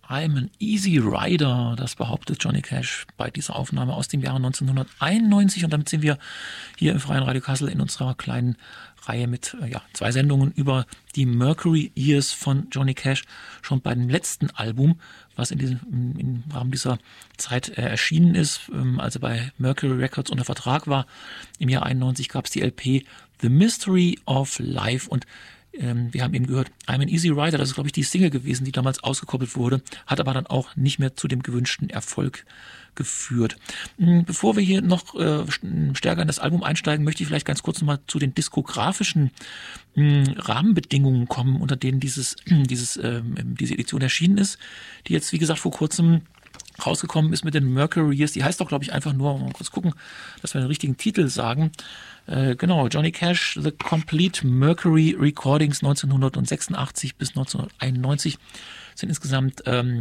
I'm an Easy Rider, das behauptet Johnny Cash bei dieser Aufnahme aus dem Jahre 1991. Und damit sind wir hier im Freien Radio Kassel in unserer kleinen Reihe mit 2 Sendungen über die Mercury Years von Johnny Cash. Schon bei dem letzten Album, was im Rahmen dieser Zeit erschienen ist, also bei Mercury Records unter Vertrag war, im Jahr 91 gab es die LP The Mystery of Life. Und wir haben eben gehört, I'm an Easy Rider, das ist, glaube ich, die Single gewesen, die damals ausgekoppelt wurde, hat aber dann auch nicht mehr zu dem gewünschten Erfolg geführt. Bevor wir hier noch stärker in das Album einsteigen, möchte ich vielleicht ganz kurz nochmal zu den diskografischen Rahmenbedingungen kommen, unter denen diese Edition erschienen ist, die jetzt, wie gesagt, vor kurzem rausgekommen ist mit den Mercury Years. Die heißt doch, glaube ich, einfach nur, mal kurz gucken, dass wir den richtigen Titel sagen. Genau, Johnny Cash, The Complete Mercury Recordings 1986 bis 1991 sind insgesamt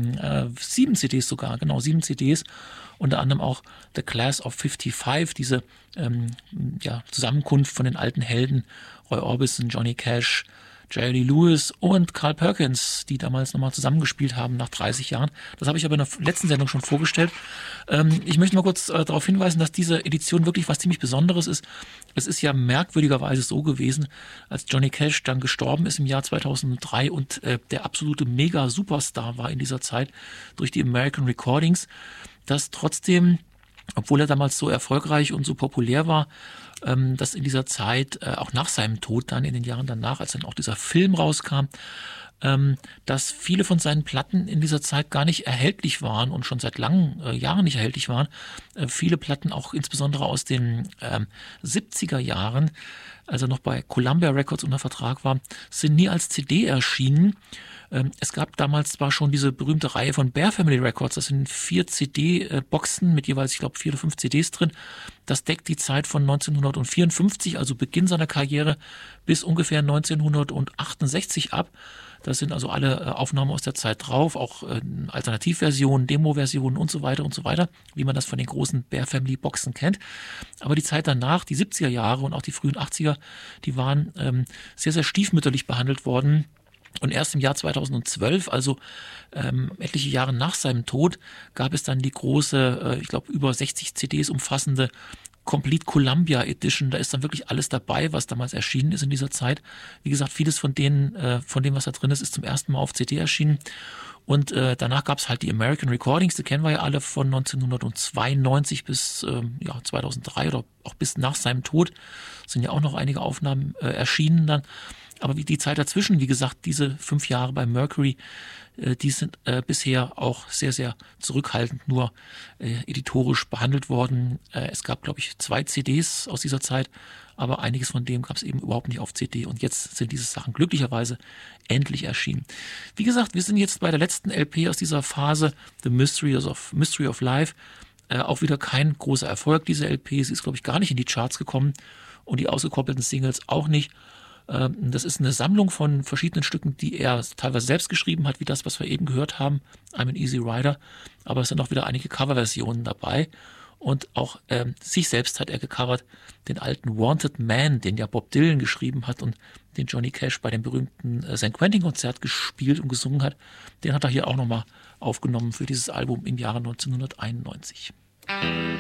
7 CDs sogar, genau 7 CDs, unter anderem auch The Class of 55, diese Zusammenkunft von den alten Helden Roy Orbison, Johnny Cash, Jerry Lee Lewis und Carl Perkins, die damals nochmal zusammengespielt haben nach 30 Jahren. Das habe ich aber in der letzten Sendung schon vorgestellt. Ich möchte mal kurz darauf hinweisen, dass diese Edition wirklich was ziemlich Besonderes ist. Es ist ja merkwürdigerweise so gewesen, als Johnny Cash dann gestorben ist im Jahr 2003 und der absolute Mega-Superstar war in dieser Zeit durch die American Recordings, dass trotzdem, obwohl er damals so erfolgreich und so populär war, dass in dieser Zeit, auch nach seinem Tod dann in den Jahren danach, als dann auch dieser Film rauskam, dass viele von seinen Platten in dieser Zeit gar nicht erhältlich waren und schon seit langen Jahren nicht erhältlich waren. Viele Platten auch insbesondere aus den 70er Jahren, als er noch bei Columbia Records unter Vertrag war, sind nie als CD erschienen. Es gab damals zwar schon diese berühmte Reihe von Bear Family Records, das sind 4 CD-Boxen mit jeweils, ich glaube, 4 oder 5 CDs drin. Das deckt die Zeit von 1954, also Beginn seiner Karriere, bis ungefähr 1968 ab. Da sind also alle Aufnahmen aus der Zeit drauf, auch Alternativversionen, Demo-Versionen und so weiter, wie man das von den großen Bear Family Boxen kennt. Aber die Zeit danach, die 70er Jahre und auch die frühen 80er, die waren sehr, sehr stiefmütterlich behandelt worden. Und erst im Jahr 2012, also etliche Jahre nach seinem Tod, gab es dann die große, ich glaube über 60 CDs umfassende Complete Columbia Edition. Da ist dann wirklich alles dabei, was damals erschienen ist in dieser Zeit. Wie gesagt, vieles von dem, was da drin ist, ist zum ersten Mal auf CD erschienen. Und danach gab es halt die American Recordings, die kennen wir ja alle von 1992 bis 2003 oder auch bis nach seinem Tod. Sind ja auch noch einige Aufnahmen erschienen dann. Aber wie die Zeit dazwischen, wie gesagt, diese 5 Jahre bei Mercury, die sind bisher auch sehr, sehr zurückhaltend nur editorisch behandelt worden. Es gab, glaube ich, 2 CDs aus dieser Zeit, aber einiges von dem gab es eben überhaupt nicht auf CD. Und jetzt sind diese Sachen glücklicherweise endlich erschienen. Wie gesagt, wir sind jetzt bei der letzten LP aus dieser Phase, The Mystery of Life. Auch wieder kein großer Erfolg, diese LP. Sie ist, glaube ich, gar nicht in die Charts gekommen und die ausgekoppelten Singles auch nicht. Das ist eine Sammlung von verschiedenen Stücken, die er teilweise selbst geschrieben hat, wie das, was wir eben gehört haben, I'm an Easy Rider. Aber es sind auch wieder einige Coverversionen dabei. Und auch sich selbst hat er gecovert, den alten Wanted Man, den ja Bob Dylan geschrieben hat und den Johnny Cash bei dem berühmten St. Quentin-Konzert gespielt und gesungen hat. Den hat er hier auch nochmal aufgenommen für dieses Album im Jahre 1991.